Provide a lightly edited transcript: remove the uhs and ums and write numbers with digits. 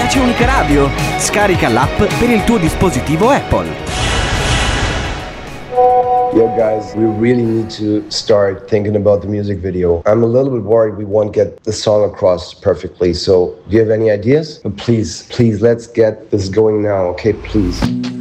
Ascoltaci Unica Radio. Scarica l'app per il tuo dispositivo Apple. Yo guys, we really need to start thinking about the music video. I'm a little bit worried we won't get the song across perfectly, so do you have any ideas? But please, let's get this going now, okay? Please.